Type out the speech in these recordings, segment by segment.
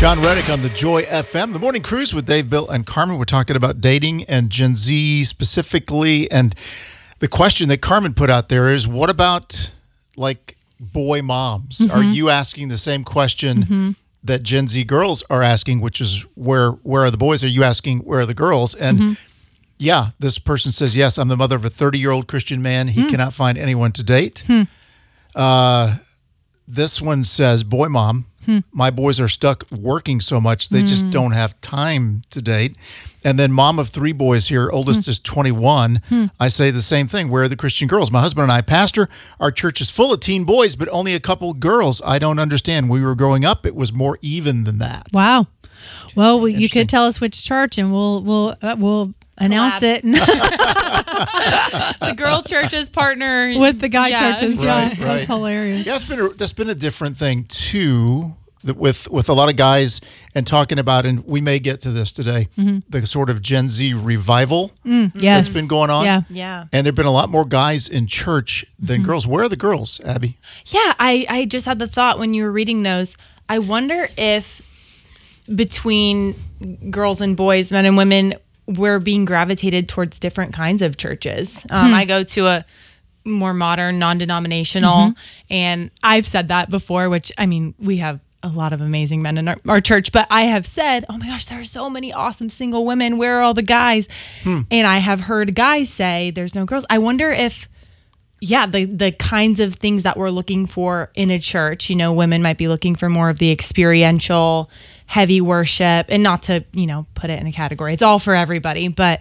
John Reddick on the Joy FM. The Morning Cruise with Dave, Bill, and Carmen. We're talking about dating and Gen Z specifically. And the question that Carmen put out there is, what about like boy moms? Mm-hmm. Are you asking the same question that Gen Z girls are asking, which is where are the boys? Are you asking where are the girls? And yeah, this person says, yes, I'm the mother of a 30-year-old Christian man. He cannot find anyone to date. This one says, boy mom. My boys are stuck working so much, they just don't have time to date. And then mom of 3 boys here, oldest is 21. I say the same thing. Where are the Christian girls? My husband and I pastor. Our church is full of teen boys, but only a couple girls. I don't understand. When we were growing up, it was more even than that. Wow. Well, you could tell us which church, and we'll announce it. The girl churches partner with the guy churches. Right. That's hilarious. Yeah, that's been a different thing too, with a lot of guys and talking about, and we may get to this today, the sort of Gen Z revival that's been going on. Yeah. And there've been a lot more guys in church than girls. Where are the girls, Abby? Yeah, I just had the thought when you were reading those. I wonder if between girls and boys, men and women, we're being gravitated towards different kinds of churches. I go to a more modern, non-denominational, and I've said that before, which, I mean, we have a lot of amazing men in our church, but I have said, oh my gosh, there are so many awesome single women. Where are all the guys? And I have heard guys say there's no girls. I wonder if, the kinds of things that we're looking for in a church, women might be looking for more of the experiential, heavy worship, and not to, put it in a category. It's all for everybody, but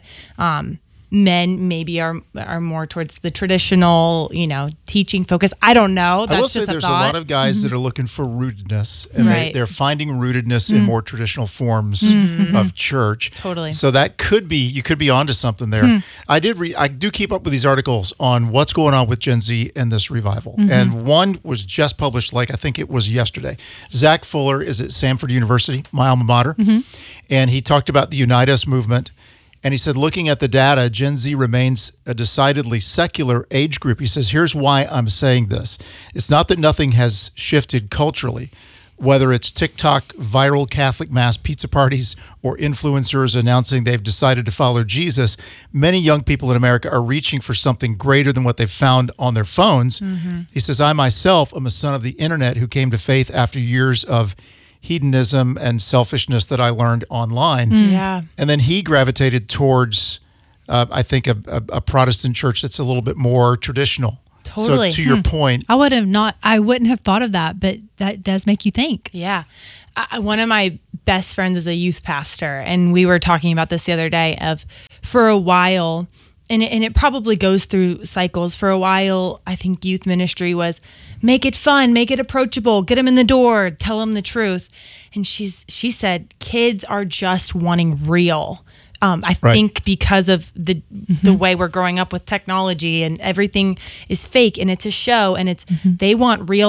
men maybe are more towards the traditional, teaching focus. I don't know. That's I will just say there's a lot of guys that are looking for rootedness, and they're finding rootedness in more traditional forms of church. Totally. So that you could be onto something there. I do keep up with these articles on what's going on with Gen Z and this revival. And one was just published, I think it was yesterday. Zach Fuller is at Samford University, my alma mater, and he talked about the Unite Us movement. And he said, looking at the data, Gen Z remains a decidedly secular age group. He says, here's why I'm saying this. It's not that nothing has shifted culturally, whether it's TikTok, viral Catholic mass pizza parties, or influencers announcing they've decided to follow Jesus. Many young people in America are reaching for something greater than what they've found on their phones. He says, I myself am a son of the internet who came to faith after years of hedonism and selfishness that I learned online. Yeah. And then he gravitated towards, I think, a Protestant church that's a little bit more traditional. Totally. So to your point. I wouldn't have thought of that, but that does make you think. Yeah. One of my best friends is a youth pastor, and we were talking about this the other day for a while, and it probably goes through cycles. For a while, I think youth ministry was make it fun, make it approachable, get them in the door, tell them the truth. And she said kids are just wanting real. I think because of the way we're growing up with technology and everything is fake and it's a show and they want real.